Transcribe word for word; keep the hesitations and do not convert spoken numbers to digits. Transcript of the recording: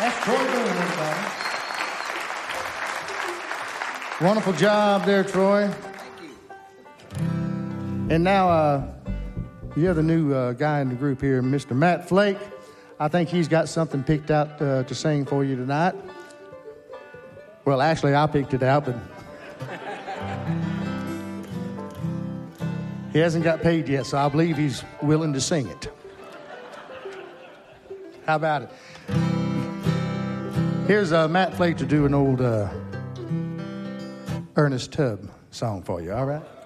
That's Troy Boone, everybody. Wonderful job there, Troy. Thank you. And now, uh, you're the new uh, guy in the group here, Mister Matt Flake. I think he's got something picked out uh, to sing for you tonight. Well, actually, I picked it out, but he hasn't got paid yet, so I believe he's willing to sing it. How about it? Here's uh, Matt Flake to do an old uh, Ernest Tubb song for you, all right?